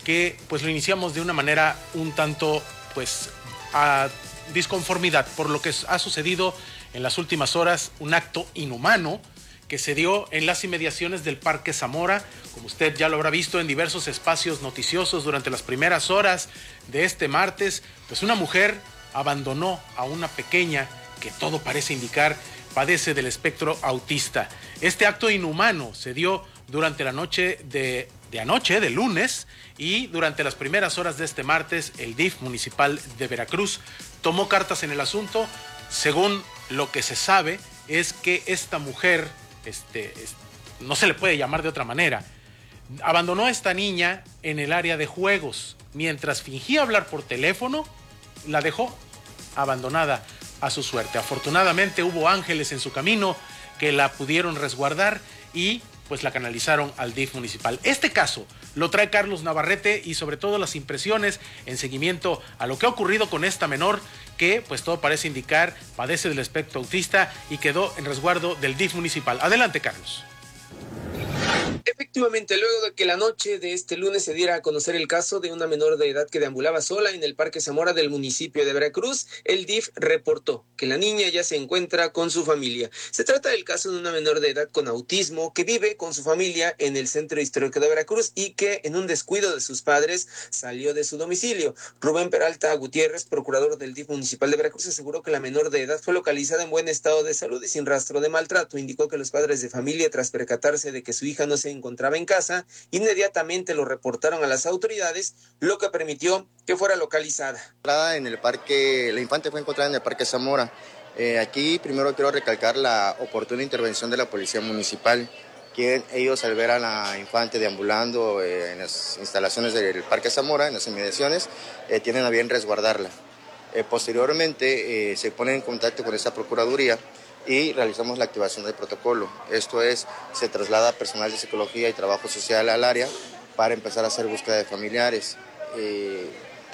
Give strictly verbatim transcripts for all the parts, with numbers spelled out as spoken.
que pues lo iniciamos de una manera un tanto pues a disconformidad por lo que ha sucedido en las últimas horas, un acto inhumano que se dio en las inmediaciones del Parque Zamora, como usted ya lo habrá visto en diversos espacios noticiosos durante las primeras horas de este martes, pues una mujer abandonó a una pequeña que todo parece indicar padece del espectro autista. Este acto inhumano se dio durante la noche de, de anoche, de lunes, y durante las primeras horas de este martes, el D I F municipal de Veracruz tomó cartas en el asunto. Según lo que se sabe, es que esta mujer, este, es, no se le puede llamar de otra manera, abandonó a esta niña en el área de juegos. Mientras fingía hablar por teléfono, la dejó abandonada a su suerte. Afortunadamente hubo ángeles en su camino que la pudieron resguardar y pues la canalizaron al D I F municipal. Este caso lo trae Carlos Navarrete y sobre todo las impresiones en seguimiento a lo que ha ocurrido con esta menor que pues todo parece indicar padece del espectro autista y quedó en resguardo del D I F municipal. Adelante, Carlos. Efectivamente, luego de que la noche de este lunes se diera a conocer el caso de una menor de edad que deambulaba sola en el Parque Zamora del municipio de Veracruz, el D I F reportó que la niña ya se encuentra con su familia. Se trata del caso de una menor de edad con autismo que vive con su familia en el Centro Histórico de Veracruz y que en un descuido de sus padres salió de su domicilio. Rubén Peralta Gutiérrez, procurador del D I F municipal de Veracruz, aseguró que la menor de edad fue localizada en buen estado de salud y sin rastro de maltrato. Indicó que los padres de familia, tras percatarse de que su hija no se encontraba en casa, inmediatamente lo reportaron a las autoridades, lo que permitió que fuera localizada. En el parque, la infante fue encontrada en el Parque Zamora. Eh, aquí primero quiero recalcar la oportuna intervención de la Policía Municipal, quien ellos al ver a la infante deambulando eh, en las instalaciones del Parque Zamora, en las inmediaciones, eh, tienen a bien resguardarla. Eh, posteriormente eh, se ponen en contacto con esta Procuraduría y realizamos la activación del protocolo. Esto es, se traslada personal de psicología y trabajo social al área para empezar a hacer búsqueda de familiares. Eh,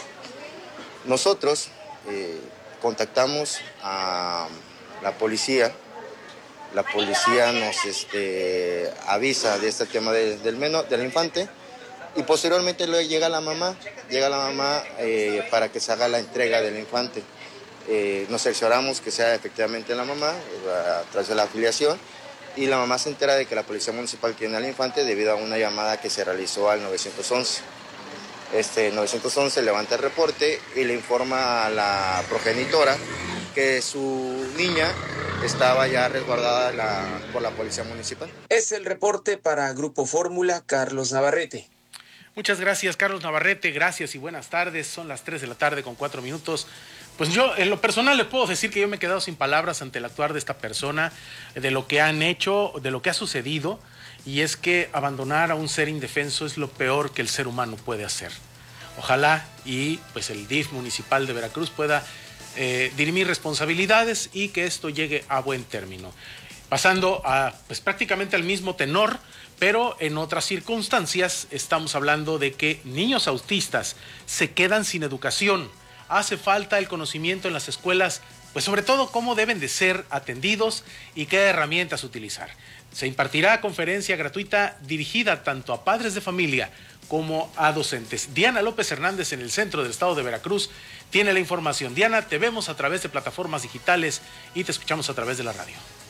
nosotros eh, contactamos a la policía, la policía nos este, avisa de este tema de, del menor, del infante, y posteriormente luego llega la mamá, llega la mamá eh, para que se haga la entrega del infante. Eh, nos cercioramos que sea efectivamente la mamá a través de la afiliación y la mamá se entera de que la Policía Municipal tiene al infante debido a una llamada que se realizó al nueve once. Este nueve once levanta el reporte y le informa a la progenitora que su niña estaba ya resguardada la, por la Policía Municipal. Es el reporte para Grupo Fórmula, Carlos Navarrete. Muchas gracias, Carlos Navarrete, gracias y buenas tardes. Son las tres de la tarde con cuatro minutos. Pues yo, en lo personal, le puedo decir que yo me he quedado sin palabras ante el actuar de esta persona, de lo que han hecho, de lo que ha sucedido, y es que abandonar a un ser indefenso es lo peor que el ser humano puede hacer. Ojalá y pues el D I F municipal de Veracruz pueda eh, dirimir responsabilidades y que esto llegue a buen término. Pasando a pues prácticamente al mismo tenor, pero en otras circunstancias estamos hablando de que niños autistas se quedan sin educación. Hace falta el conocimiento en las escuelas, pues sobre todo cómo deben de ser atendidos y qué herramientas utilizar. Se impartirá conferencia gratuita dirigida tanto a padres de familia como a docentes. Diana López Hernández en el centro del estado de Veracruz tiene la información. Diana, te vemos a través de plataformas digitales y te escuchamos a través de la radio.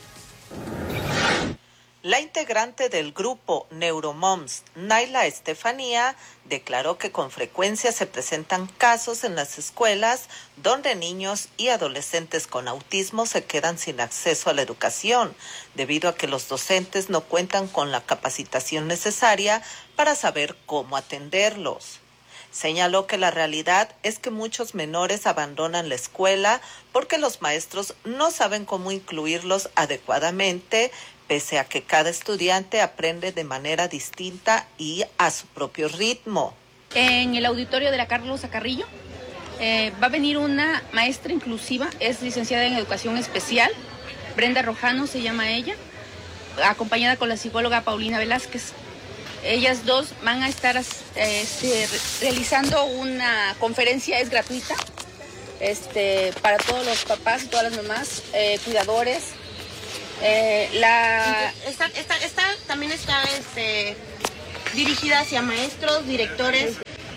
La integrante del grupo Neuromoms, Naila Estefanía, declaró que con frecuencia se presentan casos en las escuelas donde niños y adolescentes con autismo se quedan sin acceso a la educación, debido a que los docentes no cuentan con la capacitación necesaria para saber cómo atenderlos. Señaló que la realidad es que muchos menores abandonan la escuela porque los maestros no saben cómo incluirlos adecuadamente, pese a que cada estudiante aprende de manera distinta y a su propio ritmo. En el auditorio de la Carlos Carrillo eh, va a venir una maestra inclusiva, es licenciada en Educación Especial, Brenda Rojano se llama ella, acompañada con la psicóloga Paulina Velázquez. Ellas dos van a estar este, realizando una conferencia, es gratuita, este, para todos los papás y todas las mamás, eh, cuidadores. Eh, la... esta, esta, esta también está este, dirigida hacia maestros, directores.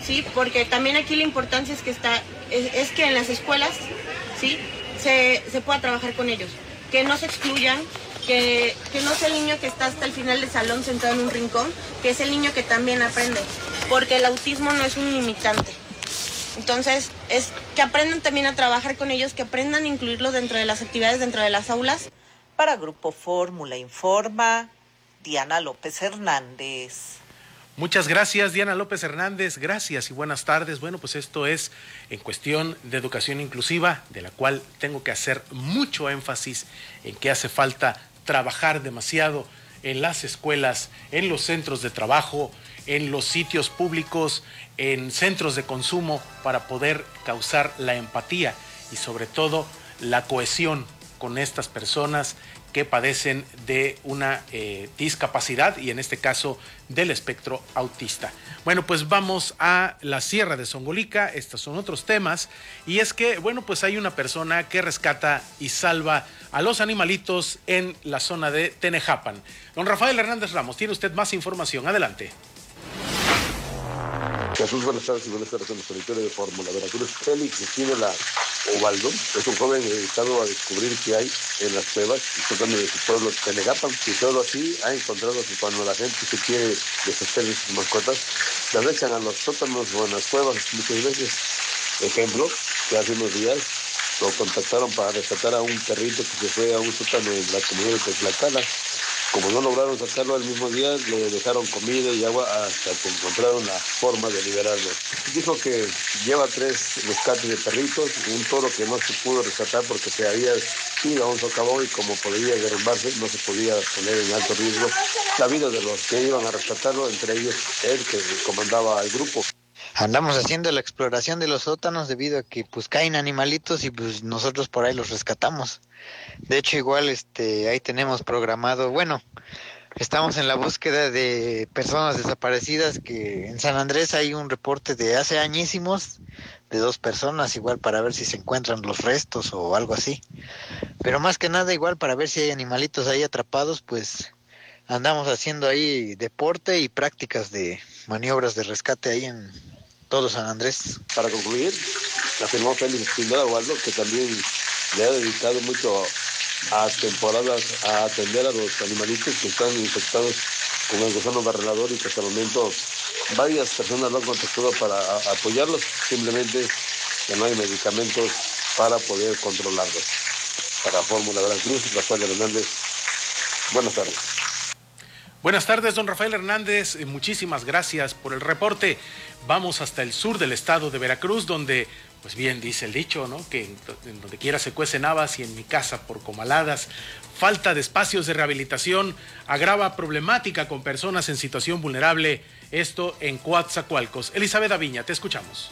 ¿sí? Porque también aquí la importancia es que, está, es, es que en las escuelas, ¿sí? se, se pueda trabajar con ellos, que no se excluyan, que, que no sea el niño que está hasta el final del salón sentado en un rincón, que es el niño que también aprende, porque el autismo no es un limitante. Entonces, es que aprendan también a trabajar con ellos, que aprendan a incluirlos dentro de las actividades, dentro de las aulas. Para Grupo Fórmula Informa, Diana López Hernández. Muchas gracias, Diana López Hernández. Gracias y buenas tardes. Bueno, pues esto es en cuestión de educación inclusiva, de la cual tengo que hacer mucho énfasis en que hace falta trabajar demasiado en las escuelas, en los centros de trabajo, en los sitios públicos, en centros de consumo, para poder causar la empatía y sobre todo la cohesión con estas personas que padecen de una eh, discapacidad y en este caso del espectro autista. Bueno, pues vamos a la Sierra de Zongolica. Estos son otros temas y es que, bueno, pues hay una persona que rescata y salva a los animalitos en la zona de Tenejapan. Don Rafael Hernández Ramos, tiene usted más información. Adelante. Jesús, buenas tardes y buenas tardes en el territorio de Fórmula Veracruz. Félix Espínola Ovaldo es un joven dedicado a descubrir qué hay en las cuevas tocando de su pueblo Tenejapan, y solo así ha encontrado que cuando la gente se quiere deshacer de sus mascotas, las echan a los sótanos o en las cuevas muchas veces. Ejemplo, que hace unos días lo contactaron para rescatar a un perrito que se fue a un sótano en la comunidad de Teclacala. Como no lograron sacarlo al mismo día, le dejaron comida y agua hasta que encontraron la forma de liberarlo. Dijo que lleva tres rescates de perritos, un toro que no se pudo rescatar porque se había ido a un socavón y como podía derrumbarse, no se podía poner en alto riesgo la vida de los que iban a rescatarlo, entre ellos él, que comandaba el grupo. Andamos haciendo la exploración de los sótanos debido a que pues caen animalitos y pues nosotros por ahí los rescatamos. De hecho igual este ahí tenemos programado, bueno, estamos en la búsqueda de personas desaparecidas, que en San Andrés hay un reporte de hace añísimos de dos personas, igual para ver si se encuentran los restos o algo así. Pero más que nada igual para ver si hay animalitos ahí atrapados, pues andamos haciendo ahí deporte y prácticas de maniobras de rescate ahí en todo San Andrés. Para concluir, afirmó Félix Espínola Ovaldo que también le ha dedicado mucho a temporadas a atender a los animalitos que están infectados con el gusano barrenador y que hasta el momento varias personas lo han contactado para apoyarlos, simplemente que no hay medicamentos para poder controlarlos. Para Fórmula Veracruz, Rafael Hernández, buenas tardes. Buenas tardes, don Rafael Hernández, muchísimas gracias por el reporte. Vamos hasta el sur del estado de Veracruz, donde, pues bien dice el dicho, ¿no? Que en, en donde quiera se cuecen habas y en mi casa por comaladas. Falta de espacios de rehabilitación agrava problemática con personas en situación vulnerable, esto en Coatzacoalcos. Elizabeth Aviña, te escuchamos.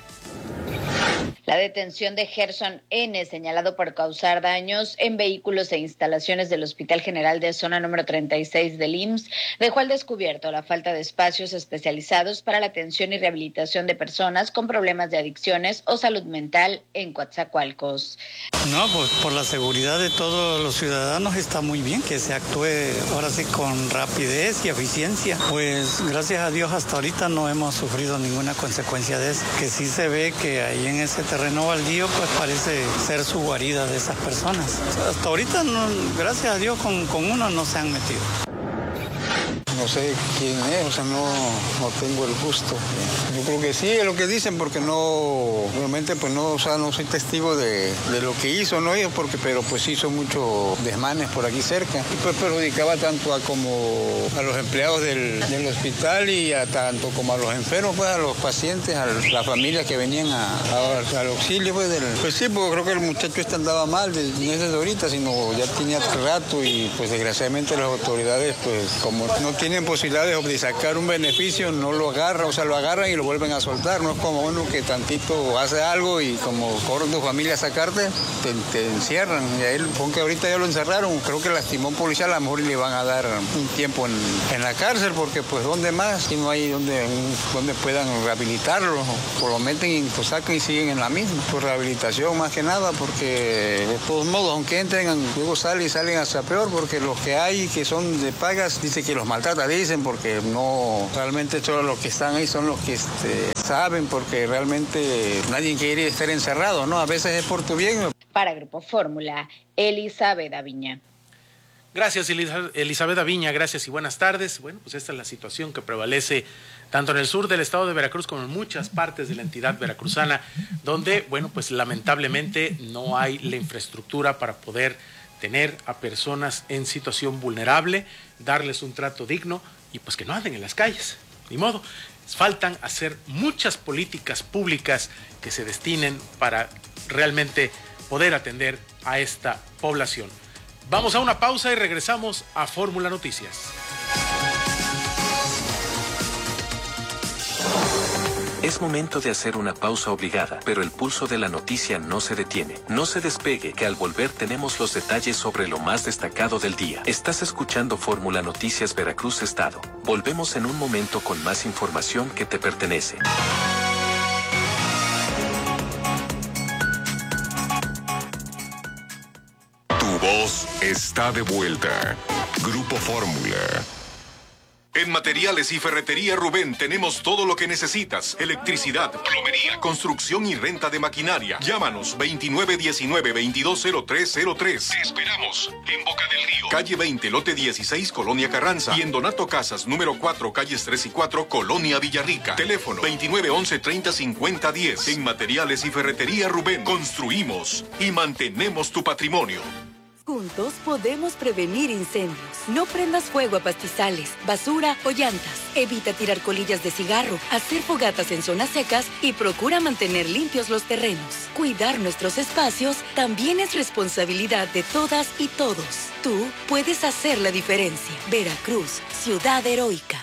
La detención de Gerson N., señalado por causar daños en vehículos e instalaciones del Hospital General de Zona número treinta y seis del I M S S, dejó al descubierto la falta de espacios especializados para la atención y rehabilitación de personas con problemas de adicciones o salud mental en Coatzacoalcos. No, pues por la seguridad de todos los ciudadanos está muy bien que se actúe ahora sí con rapidez y eficiencia. Pues gracias a Dios hasta ahorita no hemos sufrido ninguna consecuencia de eso, que sí se ve que ahí en ese terreno baldío pues parece ser su guarida de esas personas. Hasta ahorita, no, gracias a Dios, con, con uno no se han metido. No sé quién es, o sea, no, no tengo el gusto. Yo creo que sí, es lo que dicen, porque no, obviamente, pues no, o sea, no soy testigo de, de lo que hizo, ¿no? Porque, pero pues hizo muchos desmanes por aquí cerca. Y pues perjudicaba tanto a como a los empleados del, del hospital y a tanto como a los enfermos, pues a los pacientes, a las familias que venían a, a, al auxilio, pues del... Pues sí, porque creo que el muchacho este andaba mal, no es desde ahorita, sino ya tenía rato y pues desgraciadamente las autoridades, pues como no tienen tienen posibilidades de sacar un beneficio, no lo agarra, o sea, lo agarran y lo vuelven a soltar. No es como uno que tantito hace algo y como corre tu familia a sacarte, te, te encierran. Y a él, aunque ahorita ya lo encerraron, creo que lastimó un policía, a lo mejor le van a dar un tiempo en, en la cárcel, porque pues ¿dónde más? Si no hay donde, donde puedan rehabilitarlo, pues lo meten y lo sacan y siguen en la misma. Por rehabilitación más que nada, porque de todos modos, aunque entren, luego salen y salen hasta peor, porque los que hay que son de pagas, dice que los maltratan plata, dicen, porque no, realmente todos los que están ahí son los que este, saben, porque realmente nadie quiere estar encerrado, ¿no? A veces es por tu bien. Para Grupo Fórmula, Elizabeth Aviña. Gracias, Elizabeth Aviña, gracias y buenas tardes. Bueno, pues esta es la situación que prevalece tanto en el sur del estado de Veracruz como en muchas partes de la entidad veracruzana, donde, bueno, pues lamentablemente no hay la infraestructura para poder tener a personas en situación vulnerable, darles un trato digno y pues que no anden en las calles, ni modo. Faltan hacer muchas políticas públicas que se destinen para realmente poder atender a esta población. Vamos a una pausa y regresamos a Fórmula Noticias. Es momento de hacer una pausa obligada, pero el pulso de la noticia no se detiene. No se despegue, que al volver tenemos los detalles sobre lo más destacado del día. Estás escuchando Fórmula Noticias Veracruz Estado. Volvemos en un momento con más información que te pertenece. Tu voz está de vuelta. Grupo Fórmula. En Materiales y Ferretería Rubén tenemos todo lo que necesitas. Electricidad, plomería, construcción y renta de maquinaria. Llámanos veintinueve diecinueve veintidós cero tres cero tres. Te esperamos en Boca del Río. Calle veinte, lote dieciséis, Colonia Carranza. Y en Donato Casas, número cuatro, calles tres y cuatro, Colonia Villarrica. Teléfono veintinueve once treinta cincuenta diez. En Materiales y Ferretería Rubén construimos y mantenemos tu patrimonio. Juntos podemos prevenir incendios. No prendas fuego a pastizales, basura o llantas. Evita tirar colillas de cigarro, hacer fogatas en zonas secas y procura mantener limpios los terrenos. Cuidar nuestros espacios también es responsabilidad de todas y todos. Tú puedes hacer la diferencia. Veracruz, ciudad heroica.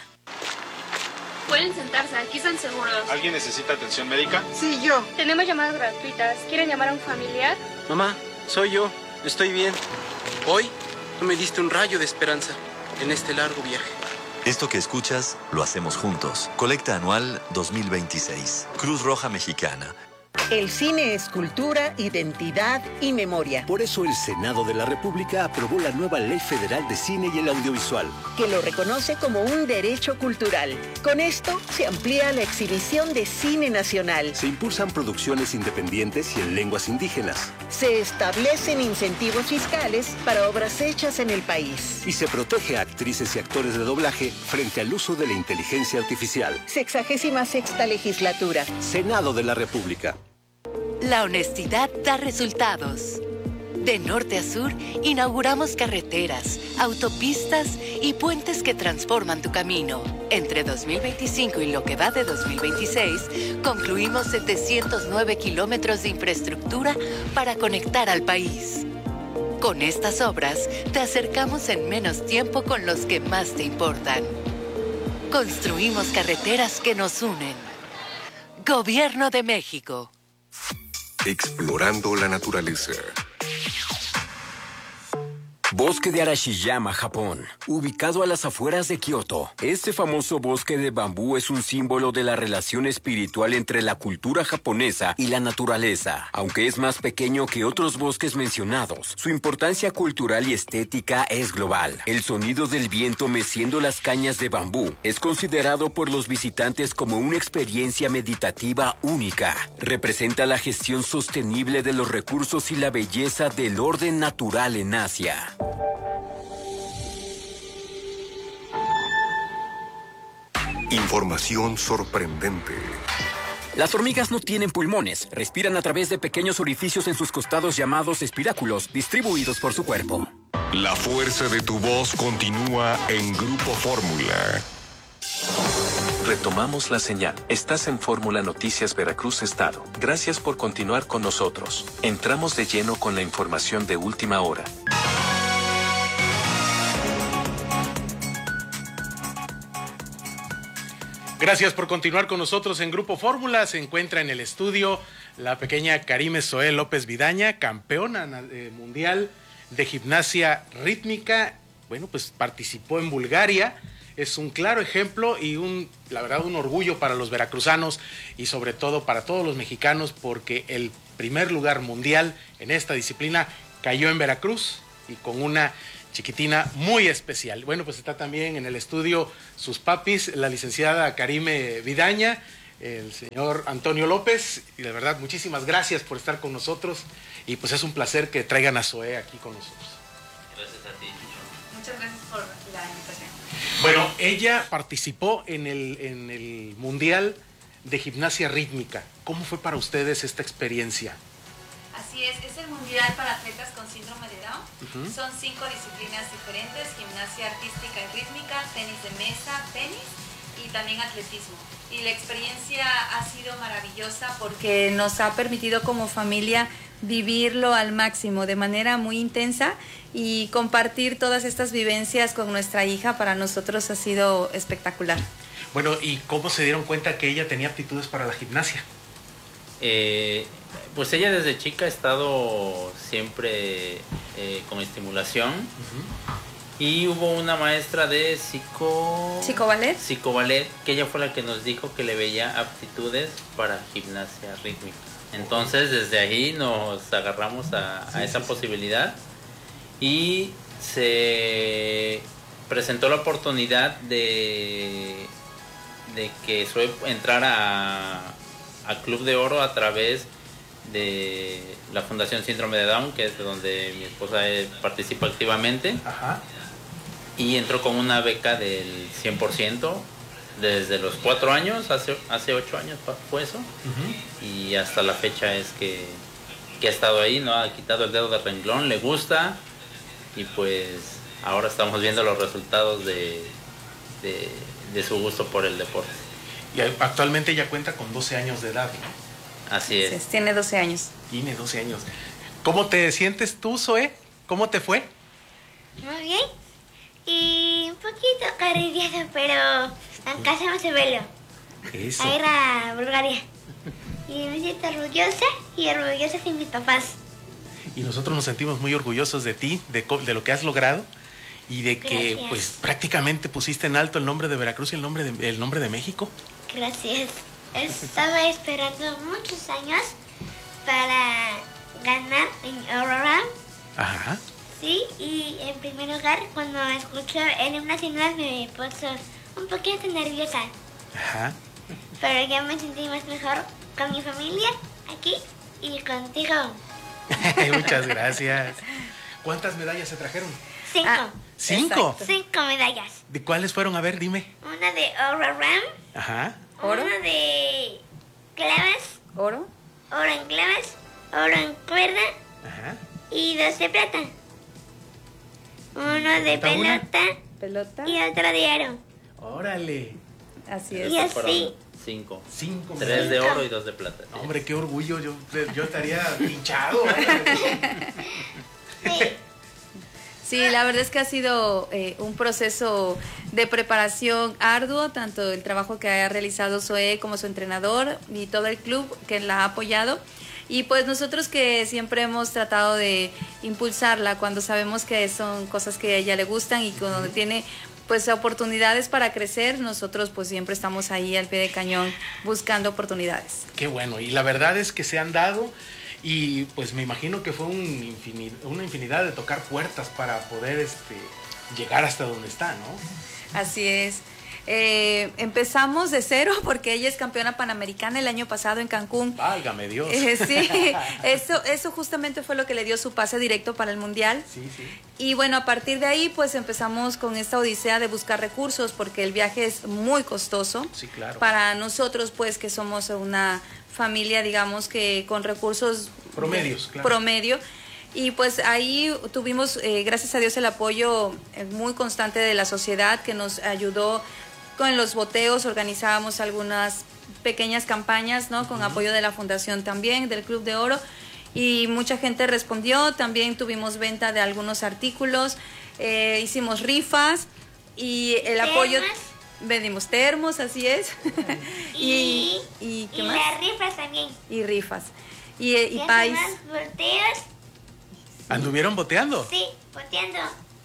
Pueden sentarse, aquí están seguros. ¿Alguien necesita atención médica? Sí, yo. Tenemos llamadas gratuitas. ¿Quieren llamar a un familiar? Mamá, soy yo. Estoy bien. Hoy tú me diste un rayo de esperanza en este largo viaje. Esto que escuchas lo hacemos juntos. Colecta anual dos mil veintiséis. Cruz Roja Mexicana. El cine es cultura, identidad y memoria. Por eso el Senado de la República aprobó la nueva Ley Federal de Cine y el Audiovisual, que lo reconoce como un derecho cultural. Con esto se amplía la exhibición de cine nacional. Se impulsan producciones independientes y en lenguas indígenas. Se establecen incentivos fiscales para obras hechas en el país. Y se protege a actrices y actores de doblaje frente al uso de la inteligencia artificial. Sexagésima sexta legislatura. Senado de la República. La honestidad da resultados. De norte a sur, inauguramos carreteras, autopistas y puentes que transforman tu camino. Entre dos mil veinticinco y lo que va de dos mil veintiséis, concluimos setecientos nueve kilómetros de infraestructura para conectar al país. Con estas obras, te acercamos en menos tiempo con los que más te importan. Construimos carreteras que nos unen. Gobierno de México. Explorando la naturaleza. Bosque de Arashiyama, Japón, ubicado a las afueras de Kioto. Este famoso bosque de bambú es un símbolo de la relación espiritual entre la cultura japonesa y la naturaleza. Aunque es más pequeño que otros bosques mencionados, su importancia cultural y estética es global. El sonido del viento meciendo las cañas de bambú es considerado por los visitantes como una experiencia meditativa única. Representa la gestión sostenible de los recursos y la belleza del orden natural en Asia. Información sorprendente. Las hormigas no tienen pulmones, respiran a través de pequeños orificios en sus costados llamados espiráculos, distribuidos por su cuerpo. La fuerza de tu voz continúa en Grupo Fórmula. Retomamos la señal. Estás en Fórmula Noticias Veracruz Estado. Gracias por continuar con nosotros. Entramos de lleno con la información de última hora. Gracias por continuar con nosotros en Grupo Fórmula. Se encuentra en el estudio la pequeña Karime Zoé López Vidaña, campeona mundial de gimnasia rítmica. Bueno, pues participó en Bulgaria. Es un claro ejemplo y un, la verdad, un orgullo para los veracruzanos y sobre todo para todos los mexicanos, porque el primer lugar mundial en esta disciplina cayó en Veracruz y con una chiquitina muy especial. Bueno, pues está también en el estudio sus papis, la licenciada Karime Vidaña, el señor Antonio López, y de verdad muchísimas gracias por estar con nosotros, y pues es un placer que traigan a Zoé aquí con nosotros. Gracias a ti. Muchas gracias por la invitación. Bueno, ella participó en el, en el Mundial de Gimnasia Rítmica. ¿Cómo fue para ustedes esta experiencia? Así es, es el mundial para atletas con síndrome de Down. Uh-huh. Son cinco disciplinas diferentes: gimnasia artística y rítmica, tenis de mesa, tenis y también atletismo. Y la experiencia ha sido maravillosa porque nos ha permitido como familia vivirlo al máximo, de manera muy intensa, y compartir todas estas vivencias con nuestra hija para nosotros ha sido espectacular. Bueno, ¿y cómo se dieron cuenta que ella tenía aptitudes para la gimnasia? Eh, pues ella desde chica ha estado siempre eh, con estimulación. Uh-huh. Y hubo una maestra de psico... ¿Psicoballet? Psicoballet, que ella fue la que nos dijo que le veía aptitudes para gimnasia rítmica. Entonces desde ahí nos agarramos a, a esa posibilidad y se presentó la oportunidad de, de que Zoé entrara a, a Club de Oro a través de la Fundación Síndrome de Down, que es de donde mi esposa participa activamente. Ajá. Y entró con una beca del cien por ciento desde los cuatro años, hace, hace ocho años fue eso. Uh-huh. Y hasta la fecha es que, que ha estado ahí, no ha quitado el dedo de renglón, le gusta, y pues ahora estamos viendo los resultados de, de, de su gusto por el deporte. Y actualmente ella cuenta con doce años de edad, ¿no? Así es. Sí, tiene doce años. Tiene doce años. ¿Cómo te sientes tú, Zoé? ¿Cómo te fue? Muy bien. Y un poquito carrillado, pero alcanzamos el vuelo. Eso. A ir a Bulgaria. Y me siento orgullosa y orgullosa de mis papás. Y nosotros nos sentimos muy orgullosos de ti, de, de lo que has logrado y de que Gracias. pues prácticamente pusiste en alto el nombre de Veracruz y el nombre de, el nombre de México. Gracias. Estaba esperando muchos años para ganar en Aurora. Ajá. Sí, y en primer lugar, cuando escucho el himno nacional me puso un poquito nerviosa. Ajá. Pero ya me sentí más mejor con mi familia aquí y contigo. Muchas gracias. ¿Cuántas medallas se trajeron? Cinco. Ah, ¿Cinco? Exacto. Cinco medallas. ¿De cuáles fueron? A ver, dime. Una de oro ram. Ajá. ¿Oro? Una de clavas. ¿Oro? Oro en clavas. Oro en cuerda. Ajá. Y dos de plata. Uno de pelota. Pelota. Y otro de aro. Órale. Así es. Y así. Cinco. Cinco. Tres de oro y dos de plata. No, hombre, qué orgullo. Yo, yo estaría hinchado. Sí. Sí, la verdad es que ha sido eh, un proceso de preparación arduo, tanto el trabajo que ha realizado Zoé como su entrenador y todo el club que la ha apoyado. Y pues nosotros que siempre hemos tratado de impulsarla cuando sabemos que son cosas que a ella le gustan y cuando tiene pues oportunidades para crecer, nosotros pues siempre estamos ahí al pie de cañón buscando oportunidades. Qué bueno, y la verdad es que se han dado y pues me imagino que fue un infinid- una infinidad de tocar puertas para poder este, llegar hasta donde está, ¿no? Así es. Eh, empezamos de cero porque ella es campeona panamericana el año pasado en Cancún. Válgame Dios. Eh, sí, eso, eso justamente fue lo que le dio su pase directo para el Mundial. Sí, sí. Y bueno, a partir de ahí pues empezamos con esta odisea de buscar recursos porque el viaje es muy costoso. Sí, claro. Para nosotros pues que somos una familia digamos que con recursos promedios, claro. promedio. Y pues ahí tuvimos, eh, gracias a Dios, el apoyo eh, muy constante de la sociedad que nos ayudó con los boteos, organizábamos algunas pequeñas campañas, ¿no? Con uh-huh. apoyo de la Fundación también, del Club de Oro, y mucha gente respondió, también tuvimos venta de algunos artículos, eh, hicimos rifas y el ¿Termos? apoyo... Vendimos termos, así es. y, y, y, ¿qué y más? las rifas también. Y rifas. Y, y ¿Y pais. más volteos? ¿Anduvieron boteando? Sí, boteando.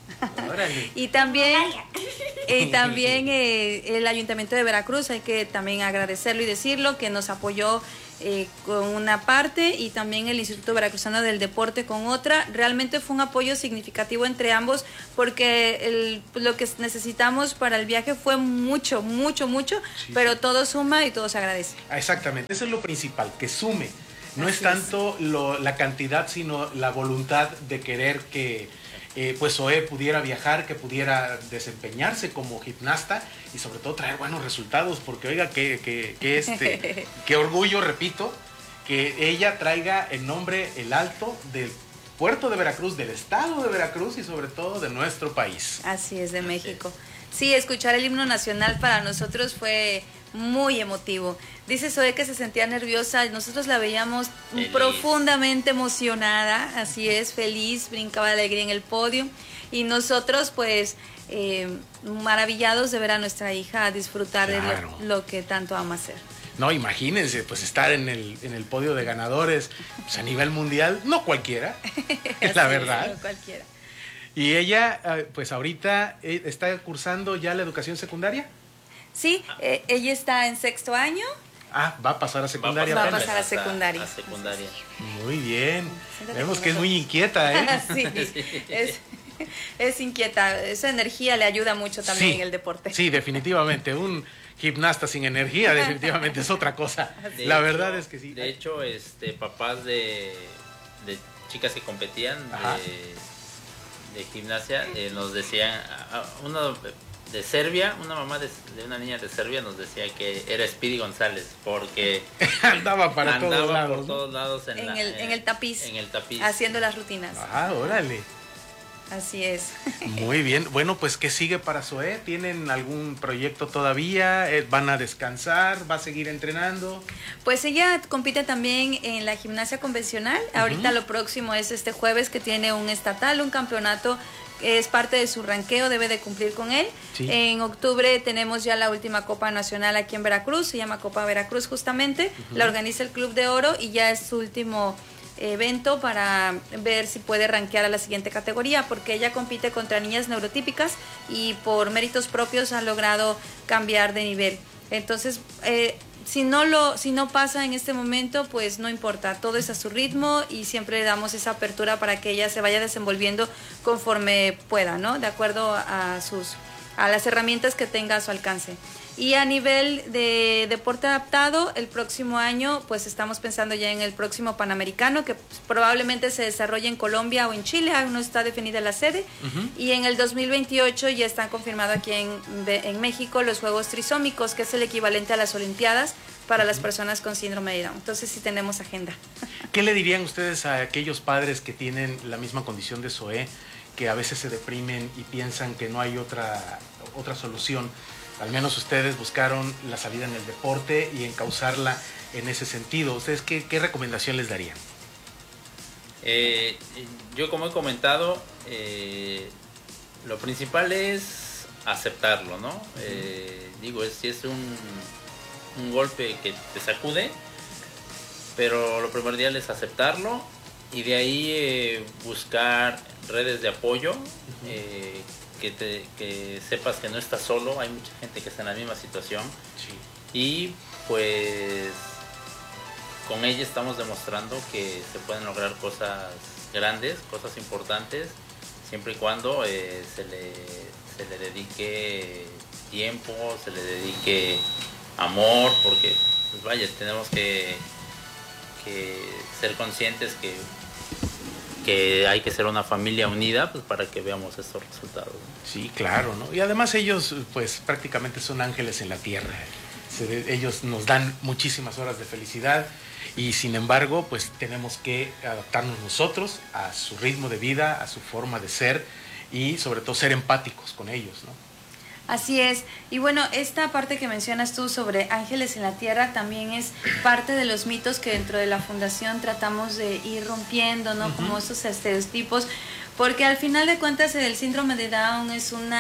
Y también, y también eh, el Ayuntamiento de Veracruz, hay que también agradecerlo y decirlo, que nos apoyó eh, con una parte, y también el Instituto Veracruzano del Deporte con otra. Realmente fue un apoyo significativo entre ambos, porque el, lo que necesitamos para el viaje fue mucho, mucho, mucho, sí, pero sí. todo suma y todo se agradece. Exactamente, eso es lo principal, que sume. No Así es tanto es. Lo, la cantidad, sino la voluntad de querer que eh, pues Zoé pudiera viajar, que pudiera desempeñarse como gimnasta y sobre todo traer buenos resultados, porque oiga, que, que, que este, qué orgullo, repito, que ella traiga el nombre, el alto del puerto de Veracruz, del estado de Veracruz y sobre todo de nuestro país. Así es, de México. Sí, escuchar el himno nacional para nosotros fue muy emotivo. Dice Zoé que se sentía nerviosa, nosotros la veíamos feliz, profundamente emocionada, así es, feliz, brincaba de alegría en el podio, y nosotros pues eh, maravillados de ver a nuestra hija disfrutar claro. de lo, lo que tanto ama hacer. No, imagínense, pues estar en el, en el podio de ganadores pues, a nivel mundial, no cualquiera, la verdad. No cualquiera. Y ella, pues ahorita está cursando ya la educación secundaria. Sí, eh, ella está en sexto año. Ah, va a pasar a secundaria. Va a pasar a secundaria. A secundaria. Muy bien. Vemos que es muy inquieta, ¿eh? Sí, es, es inquieta. Esa energía le ayuda mucho también sí, en el deporte. Sí, definitivamente. Un gimnasta sin energía definitivamente es otra cosa. De La hecho, verdad es que sí. De hecho, este, papás de, de chicas que competían de, de gimnasia eh, nos decían, uno de Serbia, una mamá de, de una niña de Serbia nos decía que era Speedy González porque andaba para andaba todos lados, por todos lados en, en, la, el, en el tapiz, en el tapiz, haciendo las rutinas. Ah, órale. Así es. Muy bien. Bueno, pues ¿qué sigue para Zoé? ¿Tienen algún proyecto todavía? ¿Van a descansar? ¿Va a seguir entrenando? Pues ella compite también en la gimnasia convencional. Uh-huh. Ahorita lo próximo es este jueves, que tiene un estatal, un campeonato. Es parte de su ranqueo, debe de cumplir con él. Sí. En octubre tenemos ya la última Copa Nacional aquí en Veracruz, se llama Copa Veracruz justamente, uh-huh. La organiza el Club de Oro y ya es su último evento para ver si puede rankear a la siguiente categoría, porque ella compite contra niñas neurotípicas y por méritos propios ha logrado cambiar de nivel. Entonces, eh, Si no lo, si no pasa en este momento, pues no importa, todo es a su ritmo y siempre le damos esa apertura para que ella se vaya desenvolviendo conforme pueda, ¿no? De acuerdo a sus, a las herramientas que tenga a su alcance. Y a nivel de deporte adaptado, el próximo año, pues estamos pensando ya en el próximo Panamericano, que probablemente se desarrolle en Colombia o en Chile, aún no está definida la sede. Uh-huh. Y en el dos mil veintiocho ya están confirmados aquí en, en México los Juegos Trisómicos, que es el equivalente a las Olimpiadas para uh-huh. las personas con síndrome de Down. Entonces sí tenemos agenda. ¿Qué le dirían ustedes a aquellos padres que tienen la misma condición de Zoé, que a veces se deprimen y piensan que no hay otra, otra solución? Al menos ustedes buscaron la salida en el deporte y encauzarla en ese sentido. ¿Ustedes qué, qué recomendación les darían? Eh, yo, como he comentado, eh, lo principal es aceptarlo, ¿no? Eh, digo, es, si es un, un golpe que te sacude, pero lo primordial es aceptarlo y de ahí eh, buscar redes de apoyo, uh-huh. eh, Que, te, que sepas que no estás solo, hay mucha gente que está en la misma situación. Sí. Y pues con ella estamos demostrando que se pueden lograr cosas grandes, cosas importantes, siempre y cuando eh, se, le, se le dedique tiempo, se le dedique amor, porque pues vaya, tenemos que, que ser conscientes que que hay que ser una familia unida pues para que veamos estos resultados, ¿no? Sí, claro, ¿no? Y además ellos pues prácticamente son ángeles en la tierra. Se, ellos nos dan muchísimas horas de felicidad y sin embargo pues tenemos que adaptarnos nosotros a su ritmo de vida, a su forma de ser y sobre todo ser empáticos con ellos, ¿no? Así es. Y bueno, esta parte que mencionas tú sobre ángeles en la tierra también es parte de los mitos que dentro de la fundación tratamos de ir rompiendo, ¿no? Uh-huh. Como esos estereotipos, porque al final de cuentas el síndrome de Down es una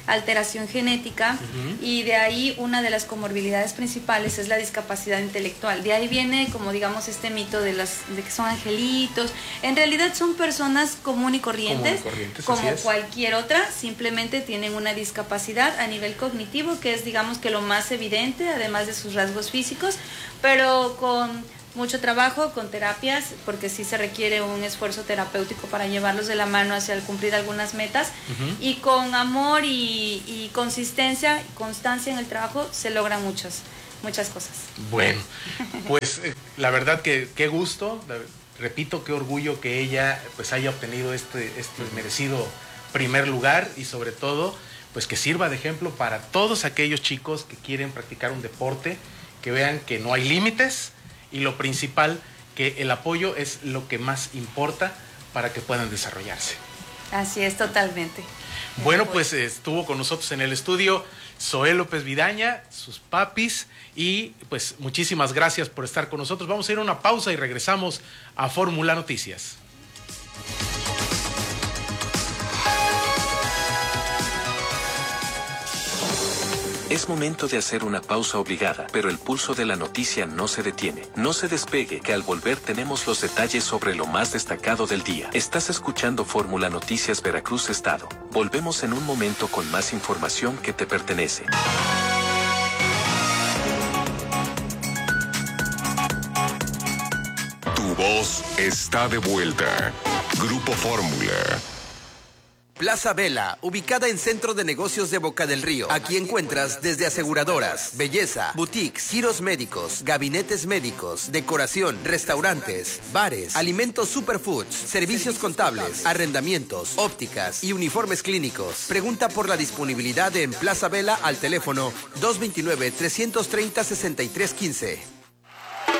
alteración genética, uh-huh. y de ahí una de las comorbilidades principales es la discapacidad intelectual. De ahí viene, como digamos, este mito de, las, de que son angelitos. En realidad son personas común y corrientes, común y corrientes como cualquier otra, simplemente tienen una discapacidad a nivel cognitivo, que es, digamos, que lo más evidente, además de sus rasgos físicos, pero con mucho trabajo, con terapias, porque sí se requiere un esfuerzo terapéutico para llevarlos de la mano hacia el cumplir algunas metas, uh-huh. y con amor y, y consistencia, constancia en el trabajo, se logran muchas, muchas cosas. Bueno, pues eh, la verdad que qué gusto, la, repito, qué orgullo que ella pues haya obtenido este, este merecido primer lugar, y sobre todo pues que sirva de ejemplo para todos aquellos chicos que quieren practicar un deporte, que vean que no hay límites. Y lo principal, que el apoyo es lo que más importa para que puedan desarrollarse. Así es, totalmente. Bueno, pues estuvo con nosotros en el estudio Zoé López Vidaña, sus papis, y pues muchísimas gracias por estar con nosotros. Vamos a ir a una pausa y regresamos a Fórmula Noticias. Es momento de hacer una pausa obligada, pero el pulso de la noticia no se detiene. No se despegue, que al volver tenemos los detalles sobre lo más destacado del día. Estás escuchando Fórmula Noticias Veracruz Estado. Volvemos en un momento con más información que te pertenece. Tu voz está de vuelta. Grupo Fórmula. Plaza Vela, ubicada en Centro de Negocios de Boca del Río. Aquí encuentras desde aseguradoras, belleza, boutiques, giros médicos, gabinetes médicos, decoración, restaurantes, bares, alimentos superfoods, servicios contables, arrendamientos, ópticas y uniformes clínicos. Pregunta por la disponibilidad en Plaza Vela al teléfono dos dos nueve, tres tres cero, seis tres uno cinco.